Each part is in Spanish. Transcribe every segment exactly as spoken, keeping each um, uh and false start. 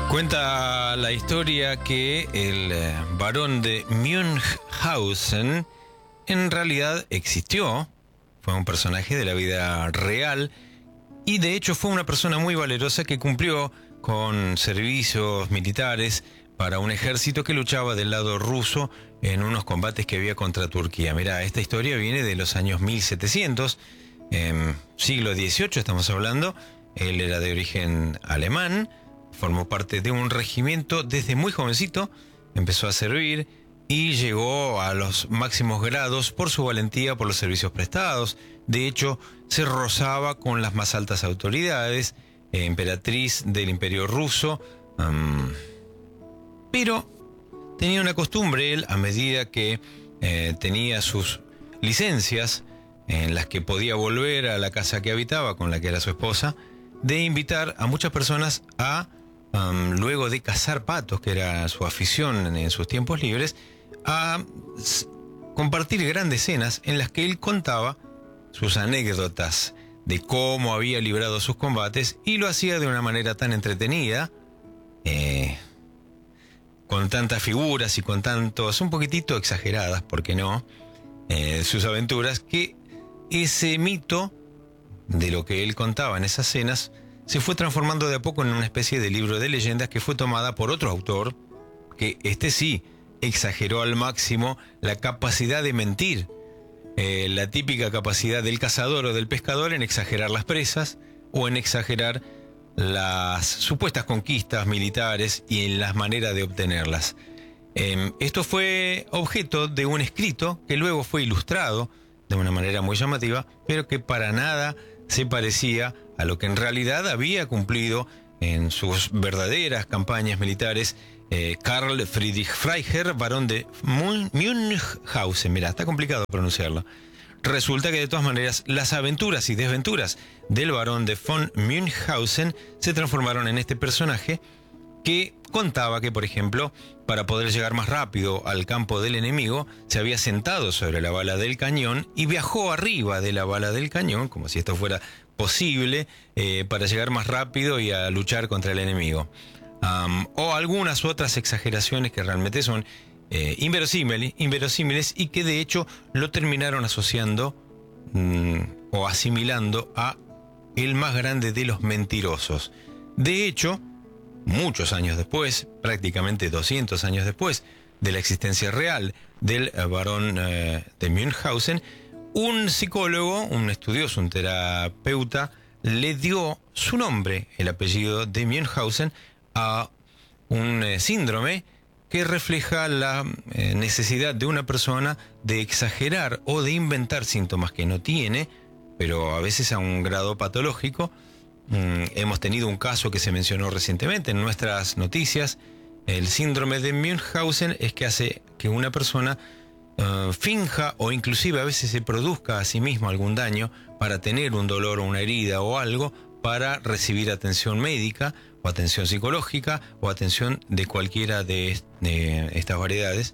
Cuenta la historia que el eh, barón de Münchhausen en realidad existió, fue un personaje de la vida real y de hecho fue una persona muy valerosa que cumplió con servicios militares para un ejército que luchaba del lado ruso en unos combates que había contra Turquía. Mirá, esta historia viene de los años mil setecientos, eh, siglo dieciocho estamos hablando. Él era de origen alemán, formó parte de un regimiento desde muy jovencito, empezó a servir y llegó a los máximos grados por su valentía, por los servicios prestados. De hecho, se rozaba con las más altas autoridades, eh, emperatriz del Imperio Ruso, um, pero tenía una costumbre él, a medida que eh, tenía sus licencias en las que podía volver a la casa que habitaba, con la que era su esposa, de invitar a muchas personas a, um, luego de cazar patos, que era su afición en, en sus tiempos libres, a s- compartir grandes cenas en las que él contaba sus anécdotas de cómo había librado sus combates, y lo hacía de una manera tan entretenida, eh, con tantas figuras y con tantos, un poquitito exageradas, ¿por qué no?, eh, sus aventuras, que ese mito de lo que él contaba en esas cenas se fue transformando de a poco en una especie de libro de leyendas que fue tomada por otro autor, que este sí exageró al máximo la capacidad de mentir, eh, la típica capacidad del cazador o del pescador en exagerar las presas o en exagerar las supuestas conquistas militares y en las maneras de obtenerlas. Eh, esto fue objeto de un escrito que luego fue ilustrado de una manera muy llamativa, pero que para nada se parecía a lo que en realidad había cumplido en sus verdaderas campañas militares eh, Karl Friedrich Freiherr, barón de Münchhausen. Mirá, está complicado pronunciarlo. Resulta que de todas maneras las aventuras y desventuras del barón de von Münchhausen se transformaron en este personaje que contaba que, por ejemplo, para poder llegar más rápido al campo del enemigo, se había sentado sobre la bala del cañón y viajó arriba de la bala del cañón, como si esto fuera posible, eh, para llegar más rápido y a luchar contra el enemigo. Um, o algunas otras exageraciones que realmente son eh, inverosímiles, inverosímiles y que de hecho lo terminaron asociando mm, o asimilando a el más grande de los mentirosos. De hecho, muchos años después, prácticamente doscientos años después de la existencia real del barón eh, de Münchhausen, un psicólogo, un estudioso, un terapeuta, le dio su nombre, el apellido de Münchhausen, a un eh, síndrome que refleja la eh, necesidad de una persona de exagerar o de inventar síntomas que no tiene, pero a veces a un grado patológico. Mm, hemos tenido un caso que se mencionó recientemente en nuestras noticias. El síndrome de Münchhausen es que hace que una persona uh, finja o inclusive a veces se produzca a sí mismo algún daño para tener un dolor o una herida o algo, para recibir atención médica o atención psicológica o atención de cualquiera de, est- de estas variedades,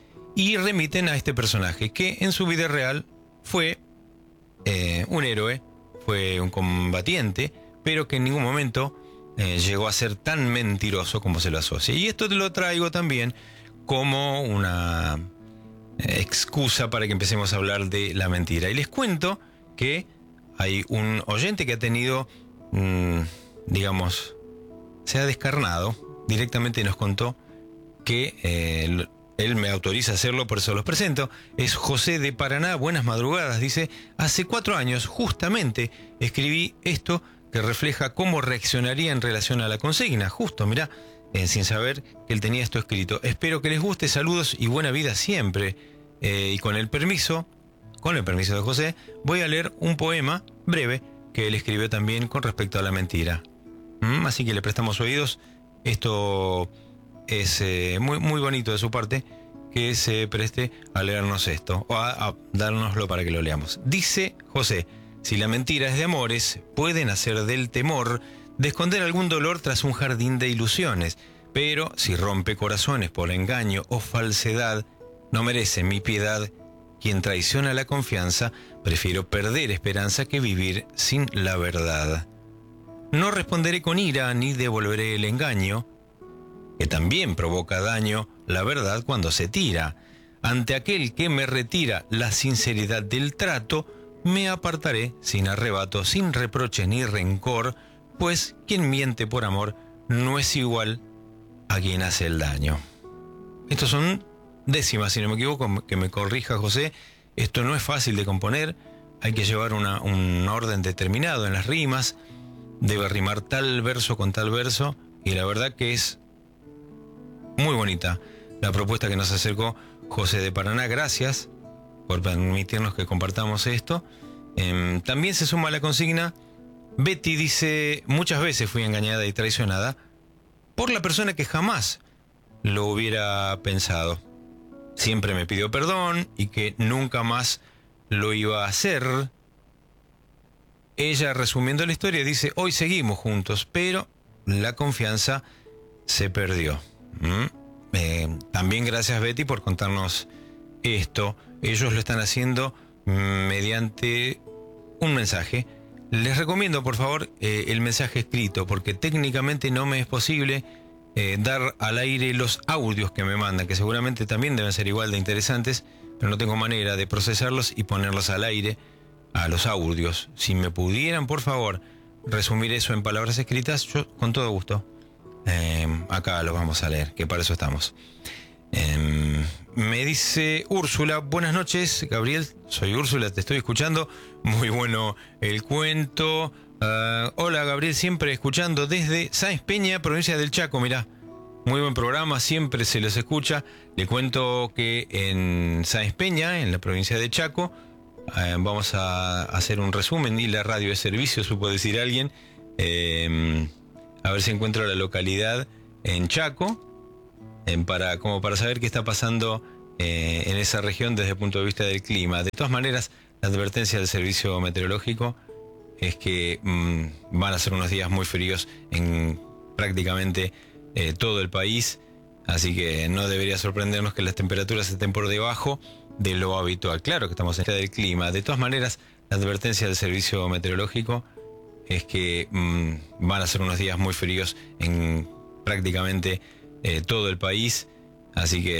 y remiten a este personaje que en su vida real fue eh, un héroe, fue un combatiente, pero que en ningún momento eh, llegó a ser tan mentiroso como se lo asocia. Y esto te lo traigo también como una eh, excusa para que empecemos a hablar de la mentira. Y les cuento que hay un oyente que ha tenido, mmm, digamos, se ha descarnado, directamente nos contó que eh, él me autoriza a hacerlo, por eso los presento. Es José de Paraná. Buenas madrugadas, dice: hace cuatro años justamente escribí esto que refleja cómo reaccionaría en relación a la consigna. Justo, mirá, eh, sin saber que él tenía esto escrito. Espero que les guste, saludos y buena vida siempre. Eh, y con el permiso, con el permiso de José, voy a leer un poema breve que él escribió también con respecto a la mentira. ¿Mm? Así que le prestamos oídos. Esto es eh, muy, muy bonito de su parte, que se preste a leernos esto, o a, a dárnoslo para que lo leamos. Dice José: si la mentira es de amores, puede nacer del temor de esconder algún dolor tras un jardín de ilusiones, pero si rompe corazones por engaño o falsedad, no merece mi piedad. Quien traiciona la confianza, prefiero perder esperanza que vivir sin la verdad. No responderé con ira ni devolveré el engaño, que también provoca daño la verdad cuando se tira. Ante aquel que me retira la sinceridad del trato, me apartaré sin arrebato, sin reproche ni rencor, pues quien miente por amor no es igual a quien hace el daño. Estos son décimas, si no me equivoco, que me corrija José. Esto no es fácil de componer, hay que llevar una, un orden determinado en las rimas, debe rimar tal verso con tal verso, y la verdad que es muy bonita la propuesta que nos acercó José de Paraná. Gracias por permitirnos que compartamos esto. Eh, también se suma a la consigna Betty, dice: muchas veces fui engañada y traicionada por la persona que jamás lo hubiera pensado. Siempre me pidió perdón y que nunca más lo iba a hacer. Ella, resumiendo la historia, dice: hoy seguimos juntos, pero la confianza se perdió. ¿Mm? Eh, también gracias, Betty, por contarnos esto. Ellos lo están haciendo mediante un mensaje. Les recomiendo, por favor, eh, el mensaje escrito, porque técnicamente no me es posible eh, dar al aire los audios que me mandan, que seguramente también deben ser igual de interesantes, pero no tengo manera de procesarlos y ponerlos al aire a los audios. Si me pudieran, por favor, resumir eso en palabras escritas, yo con todo gusto. Eh, acá los vamos a leer, que para eso estamos. Eh, me dice Úrsula: buenas noches, Gabriel, soy Úrsula, te estoy escuchando, muy bueno el cuento. Uh, hola Gabriel, siempre escuchando desde Sáenz Peña, provincia del Chaco, mirá, muy buen programa, siempre se los escucha. Le cuento que en Sáenz Peña, en la provincia de Chaco, uh, vamos a hacer un resumen, y la radio de servicio, supo decir alguien. Eh, a ver si encuentro la localidad en Chaco, en para, como para saber qué está pasando eh, en esa región desde el punto de vista del clima. De todas maneras, la advertencia del servicio meteorológico es que mmm, van a ser unos días muy fríos en prácticamente eh, todo el país, así que no debería sorprendernos que las temperaturas estén por debajo de lo habitual. Claro que estamos en el del clima. De todas maneras, la advertencia del servicio meteorológico es que mmm, van a ser unos días muy fríos en prácticamente eh, todo el país, así que